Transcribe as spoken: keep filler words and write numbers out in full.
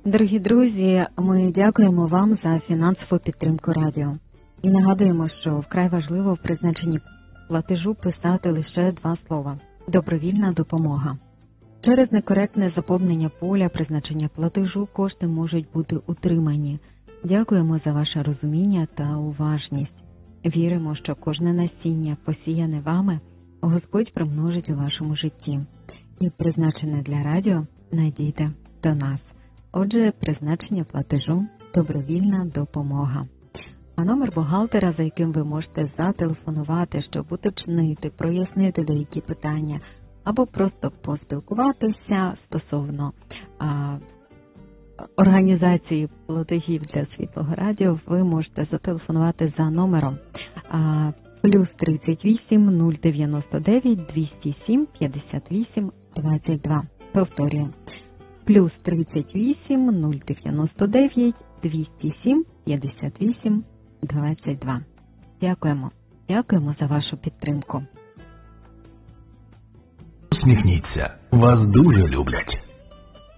Дорогі друзі, ми дякуємо вам за фінансову підтримку радіо. І нагадуємо, що вкрай важливо в призначенні платежу писати лише два слова – «добровільна допомога». Через некоректне заповнення поля призначення платежу кошти можуть бути утримані. Дякуємо за ваше розуміння та уважність. Віримо, що кожне насіння, посіяне вами, Господь примножить у вашому житті. І призначене для радіо надійде до нас. Отже, призначення платежу – добровільна допомога. А номер бухгалтера, за яким ви можете зателефонувати, щоб уточнити, прояснити деякі питання, або просто поспілкуватися стосовно а, організації платежів для Світлого Радіо, ви можете зателефонувати за номером а, плюс тридцять вісім нуль дев'яносто дев'ять двісті сім п'ятдесят вісім двадцять два. Повторюю. Плюс тридцять вісім нуль дев'яносто дев'ять двісті сім п'ятдесят вісім двадцять два. Дякуємо. Дякуємо за вашу підтримку. Усміхніться. Вас дуже люблять.